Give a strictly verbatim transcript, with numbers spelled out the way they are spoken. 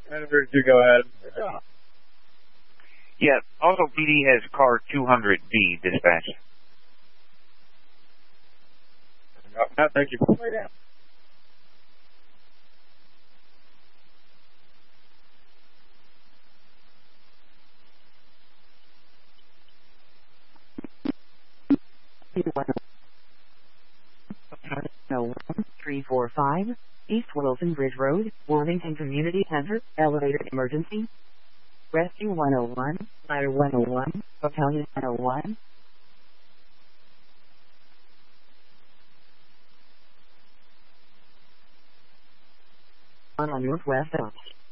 I heard you go ahead. Yeah. Yeah, also P D has car two hundred B dispatch. No, thank you. Right now. three four five East Wilson Bridge Road, Worthington Community Center, elevator emergency. Rescue one oh one, Fire one oh one, Battalion one oh one. On Northwest Oaks.